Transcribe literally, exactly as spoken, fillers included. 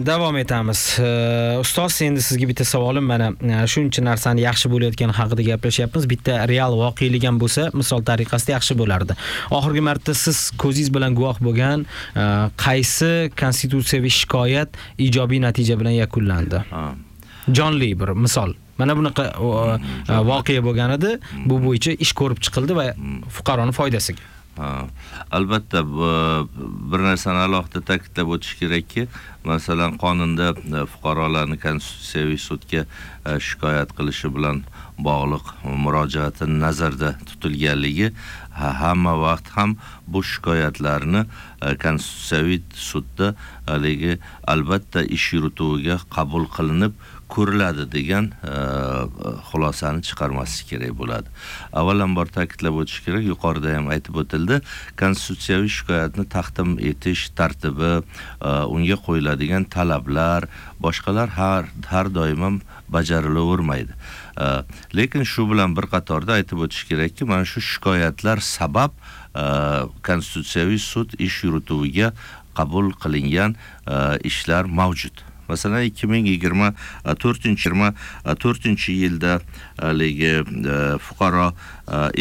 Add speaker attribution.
Speaker 1: davom etamiz. Ustoz, endi sizga bitta savolim, mana shuncha narsani yaxshi bo'layotgani haqida gaplashyapmiz. Bitta real voqelik ham bo'lsa, misol tariqasida yaxshi bo'lardi. Oxirgi marta siz ko'zingiz bilan guvoh bo'lgan qaysi konstitutsiyaviy shikoyat ijobiy natija bilan yakunlandi? Jonli bir misol. Mana bunaqa voqea bo'lgan edi, bu bo'yicha ish ko'rib chiqildi va fuqaroning foydasiga.
Speaker 2: Ha, albatta bir narsani alohida ta'kidlab o'tish kerakki, masalan, qonunda fuqarolarni konstitutsiyaviy sudga shikoyat qilishi bilan bog'liq murojaati nazarda tutilganligi, hamma vaqt ham bu shikoyatlarni konstitutsiyaviy sudda haligi albatta ish yurituviga qabul qilinib ko'riladi degan xulosani chiqarmaslik kerak bo'ladi. Avvalambor ta'kidlab o'tish kerak, yuqorida ham aytib o'tildi, konstitutsiyaviy shikoyatni taqdim etish tartibi, unga qo'yiladigan talablar, boshqalar har har doim ham bajarilavermaydi. Lekin shu bilan bir qatorda aytib o'tish kerakki, mana shu shikoyatlar sabab konstitutsiyaviy sud ish yurituviga qabul qilingan ishlar mavjud. Masalan, ikki ming yigirma to'rtinchi yilda haligi fuqaro